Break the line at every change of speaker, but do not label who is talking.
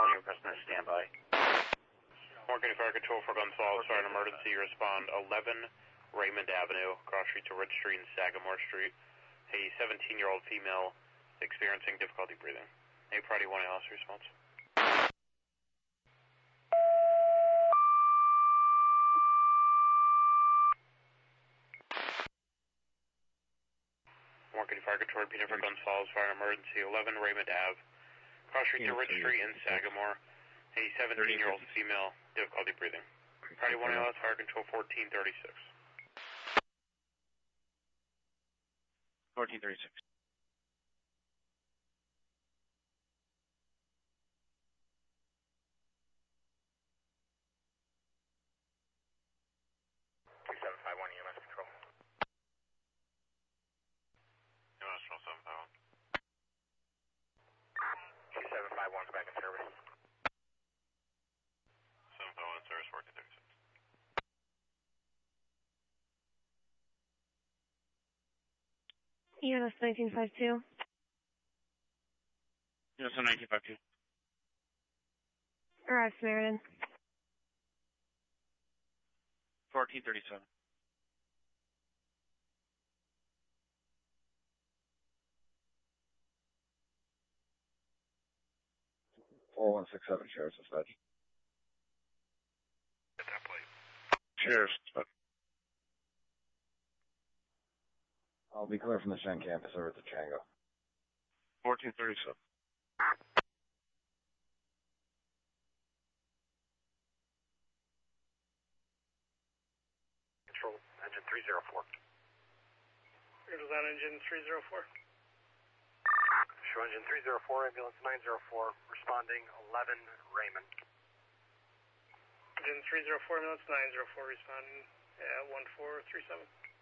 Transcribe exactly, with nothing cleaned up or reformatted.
Colony requesting a standby.
Morgan Fire Control for Gonzales, fire and emergency, respond eleven Raymond Avenue, cross street to Ridge Street and Sagamore Street. A seventeen-year-old female experiencing difficulty breathing. A priority one A L S response. Morgan Fire Control, repeating for Gonzales, fire and emergency, eleven Raymond Ave, cross street to Ridge Street in Sagamore. A seventeen-year-old female, difficulty breathing. Priority one A L S, fire control fourteen thirty-six.
fourteen thirty-six.
two seven five one E M S control. E M S control seven five one. two seven five one's back in service. seven five one service fourteen thirty-six.
E M S nineteen fifty-two.
E M S nineteen fifty-two.
Arrive, Samaritan.
fourteen thirty-seven.
four one six seven, Sheriff's Dispatch.
Get that plate.
Sheriff's Dispatch.
I'll be clear from the Shen campus over to Chango.
fourteen thirty-seven.
Control, engine three zero four.
Here is that engine three zero four.
Show engine three zero four, ambulance nine zero four, responding eleven Raymond.
Engine three zero four, ambulance nine zero four, responding at one four three seven.